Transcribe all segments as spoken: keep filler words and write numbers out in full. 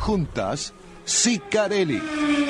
juntas, Sicarelli.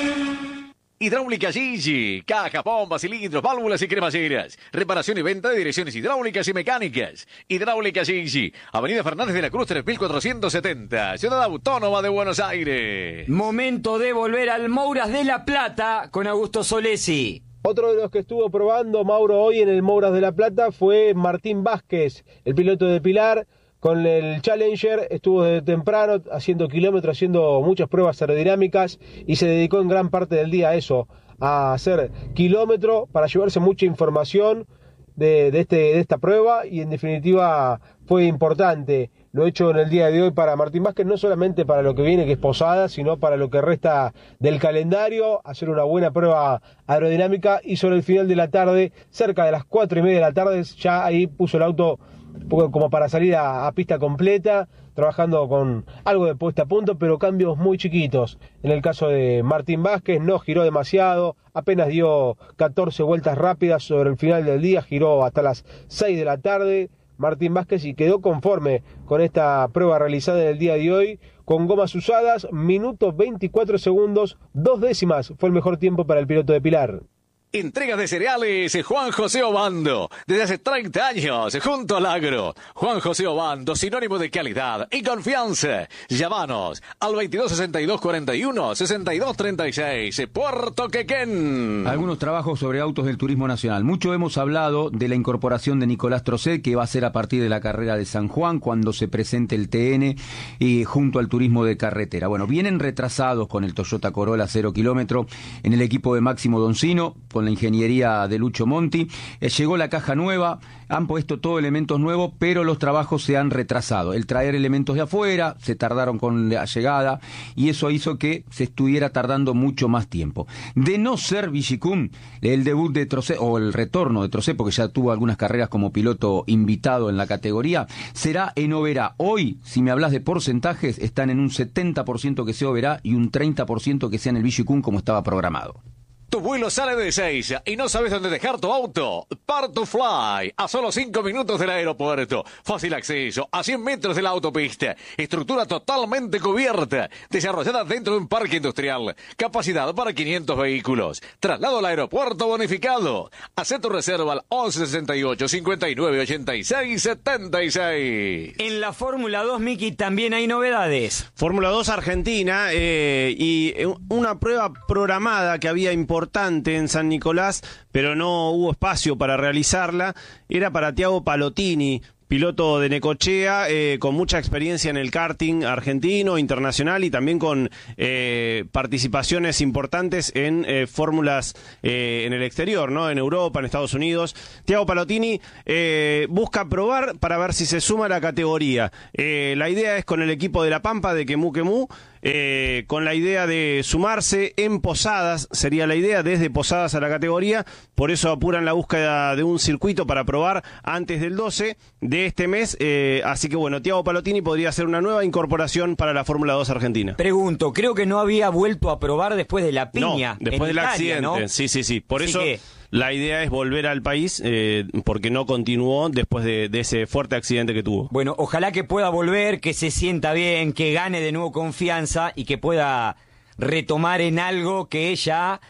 Hidráulica Gigi, caja, bombas, cilindros, válvulas y cremalleras. Reparación y venta de direcciones hidráulicas y mecánicas. Hidráulica Gigi, Avenida Fernández de la Cruz tres mil cuatrocientos setenta, Ciudad Autónoma de Buenos Aires. Momento de volver al Mouras de la Plata con Augusto Solesi. Otro de los que estuvo probando Mauro hoy en el Mouras de la Plata fue Martín Vázquez, el piloto de Pilar. Con el Challenger estuvo desde temprano haciendo kilómetros, haciendo muchas pruebas aerodinámicas y se dedicó en gran parte del día a eso, a hacer kilómetro para llevarse mucha información de, de, este, de esta prueba y en definitiva fue importante lo hecho en el día de hoy para Martín Vázquez, no solamente para lo que viene que es Posadas, sino para lo que resta del calendario, hacer una buena prueba aerodinámica y sobre el final de la tarde, cerca de las cuatro y media de la tarde, ya ahí puso el auto como para salir a, a pista completa, trabajando con algo de puesta a punto, pero cambios muy chiquitos. En el caso de Martín Vázquez, no giró demasiado, apenas dio catorce vueltas rápidas sobre el final del día, giró hasta las seis de la tarde, Martín Vázquez, y quedó conforme con esta prueba realizada en el día de hoy, con gomas usadas, minuto veinticuatro segundos, dos décimas, fue el mejor tiempo para el piloto de Pilar. Entregas de cereales Juan José Obando, desde hace treinta años, junto al agro. Juan José Obando, sinónimo de calidad y confianza. Llámanos al veintidós sesenta y dos cuarenta y uno sesenta y dos treinta y seis, Puerto Quequén. Algunos trabajos sobre autos del turismo nacional. Mucho hemos hablado de la incorporación de Nicolás Trocet, que va a ser a partir de la carrera de San Juan, cuando se presente el T N y junto al turismo de carretera. Bueno, vienen retrasados con el Toyota Corolla cero kilómetro en el equipo de Máximo Doncino, con la ingeniería de Lucho Monti. Eh, llegó la caja nueva, han puesto todo elementos nuevos, pero los trabajos se han retrasado. El traer elementos de afuera, se tardaron con la llegada, y eso hizo que se estuviera tardando mucho más tiempo. De no ser Villicum, el debut de Trocet, o el retorno de Trocet, porque ya tuvo algunas carreras como piloto invitado en la categoría, será en Oberá. Hoy, si me hablas de porcentajes, están en un setenta por ciento que sea Oberá y un treinta por ciento que sea en el Villicum, como estaba programado. Tu vuelo sale de Ezeiza y no sabes dónde dejar tu auto. Part to Fly, a solo cinco minutos del aeropuerto. Fácil acceso, a cien metros de la autopista. Estructura totalmente cubierta, desarrollada dentro de un parque industrial. Capacidad para quinientos vehículos. Traslado al aeropuerto bonificado. Haz tu reserva al once sesenta y ocho cincuenta y nueve ochenta y seis setenta y seis. En la Fórmula dos, Miki, también hay novedades. Fórmula dos Argentina eh, y una prueba programada que había importante importante en San Nicolás, pero no hubo espacio para realizarla, era para Thiago Palotini, piloto de Necochea, eh, con mucha experiencia en el karting argentino, internacional y también con eh, participaciones importantes en eh, fórmulas eh, en el exterior, ¿no? En Europa, en Estados Unidos. Thiago Palotini eh, busca probar para ver si se suma a la categoría. Eh, la idea es con el equipo de La Pampa, de Quemú Quemú, Eh, con la idea de sumarse en Posadas, sería la idea, desde Posadas a la categoría, por eso apuran la búsqueda de un circuito para probar antes del doce de este mes, eh, así que bueno, Thiago Palotini podría ser una nueva incorporación para la Fórmula dos Argentina. Pregunto, creo que no había vuelto a probar después de la piña. No, después del Italia, accidente, ¿no? sí, sí, sí, por así eso que... la idea es volver al país, eh, porque no continuó después de, de ese fuerte accidente que tuvo. Bueno, ojalá que pueda volver, que se sienta bien, que gane de nuevo confianza y que pueda retomar en algo que ya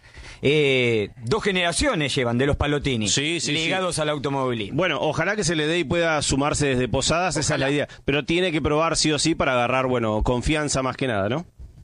eh, dos generaciones llevan de los Palotini, sí, sí, ligados sí. al automovilismo. Bueno, ojalá que se le dé y pueda sumarse desde Posadas, ojalá. Esa es la idea, pero tiene que probar sí o sí para agarrar, bueno, confianza más que nada, ¿no?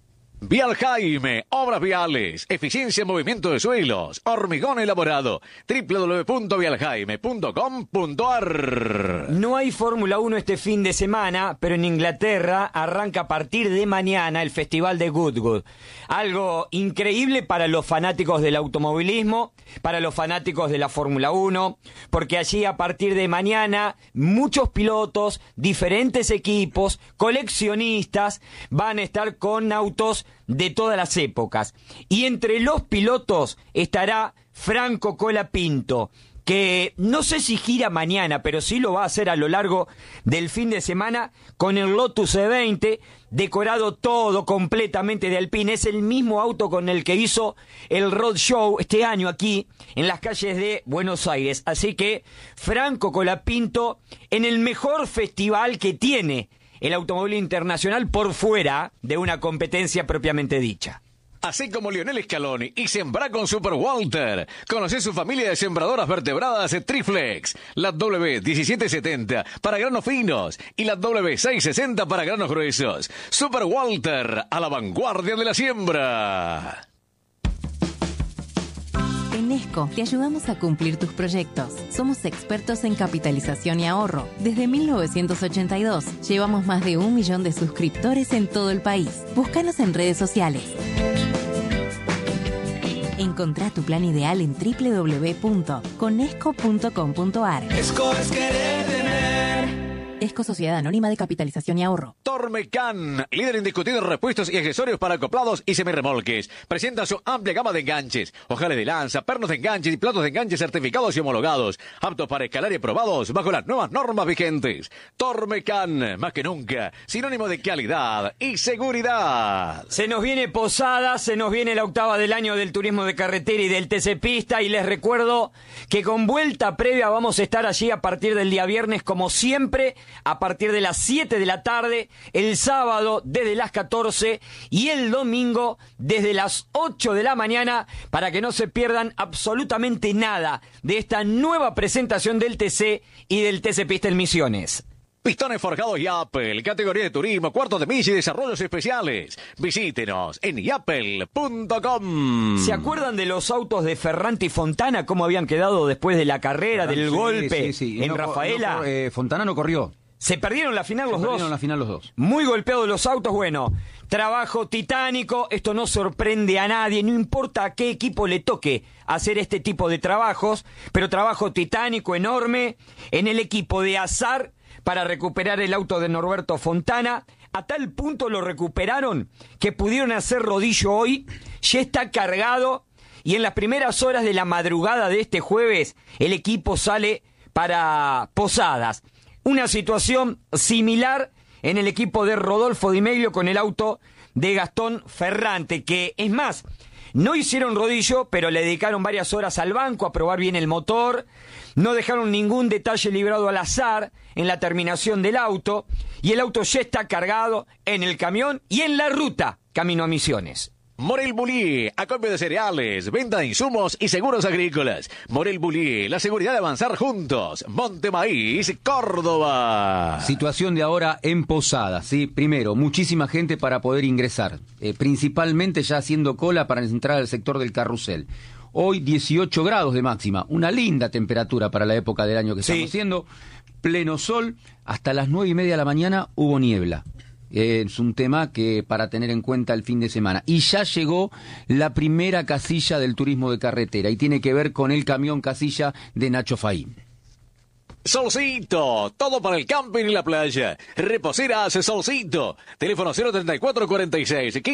Vial Jaime, obras viales, eficiencia en movimiento de suelos, hormigón elaborado, doble u doble u doble u punto vial jaime punto com punto a r. No hay Fórmula uno este fin de semana, pero en Inglaterra arranca a partir de mañana el Festival de Goodwood. Algo increíble para los fanáticos del automovilismo, para los fanáticos de la Fórmula uno, porque allí a partir de mañana muchos pilotos, diferentes equipos, coleccionistas van a estar con autos de todas las épocas. Y entre los pilotos estará Franco Colapinto, que no sé si gira mañana, pero sí lo va a hacer a lo largo del fin de semana con el Lotus E veinte, decorado todo completamente de Alpine. Es el mismo auto con el que hizo el Road Show este año aquí en las calles de Buenos Aires. Así que Franco Colapinto en el mejor festival que tiene el automóvil internacional por fuera de una competencia propiamente dicha. Así como Lionel Scaloni y sembra con Super Walter. Conoce su familia de sembradoras vertebradas Triflex. La W diecisiete setenta para granos finos y la W seiscientos sesenta para granos gruesos. Super Walter, a la vanguardia de la siembra. En Nesco te ayudamos a cumplir tus proyectos. Somos expertos en capitalización y ahorro. Desde mil novecientos ochenta y dos llevamos más de un millón de suscriptores en todo el país. Búscanos en redes sociales. Encontrá tu plan ideal en doble u doble u doble u punto conesco punto com punto a r. Esco es querer tener. Esco Sociedad Anónima de Capitalización y Ahorro. Tormecan, líder indiscutido en repuestos y accesorios para acoplados y semirremolques. Presenta su amplia gama de enganches, ojales de lanza, pernos de enganches y platos de enganches certificados y homologados, aptos para escalar y aprobados bajo las nuevas normas vigentes. Tormecan, más que nunca, sinónimo de calidad y seguridad. Se nos viene Posada, se nos viene la octava del año del turismo de carretera y del T C Pista, y les recuerdo que con vuelta previa vamos a estar allí a partir del día viernes, como siempre, a partir de las siete de la tarde, el sábado desde las catorce y el domingo desde las ocho de la mañana, para que no se pierdan absolutamente nada de esta nueva presentación del T C y del T C Pista en Misiones. Pistones forjados Yapel, categoría de turismo, cuartos de milla y desarrollos especiales. Visítenos en yapel punto com. ¿Se acuerdan de los autos de Ferranti y Fontana, cómo habían quedado después de la carrera, del sí, golpe sí, sí. en no, Rafaela? No, eh, Fontana no corrió. Se perdieron la final Se los perdieron dos. la final los dos. Muy golpeados los autos. Bueno, trabajo titánico. Esto no sorprende a nadie. No importa a qué equipo le toque hacer este tipo de trabajos. Pero trabajo titánico enorme en el equipo de Azar para recuperar el auto de Norberto Fontana. A tal punto lo recuperaron que pudieron hacer rodillo hoy. Ya está cargado. Y en las primeras horas de la madrugada de este jueves, el equipo sale para Posadas. Una situación similar en el equipo de Rodolfo Di Meglio con el auto de Gastón Ferrante, que es más, no hicieron rodillo, pero le dedicaron varias horas al banco a probar bien el motor, no dejaron ningún detalle librado al azar en la terminación del auto, y el auto ya está cargado en el camión y en la ruta camino a Misiones. Morel Bullier, acopio de cereales, venta de insumos y seguros agrícolas. Morel Bullier, la seguridad de avanzar juntos. Monte Maíz, Córdoba. Situación de ahora en Posadas, ¿sí? Primero, muchísima gente para poder ingresar, eh, principalmente ya haciendo cola para entrar al sector del carrusel. Hoy dieciocho grados de máxima, una linda temperatura para la época del año que estamos Sí. haciendo. Pleno sol, hasta las nueve y media de la mañana hubo niebla. Es un tema que para tener en cuenta el fin de semana. Y ya llegó la primera casilla del turismo de carretera y tiene que ver con el camión casilla de Nacho Faín. Solcito, todo para el camping y la playa. Reposeras Solcito. Teléfono cero treinta y cuatro cuarenta y seis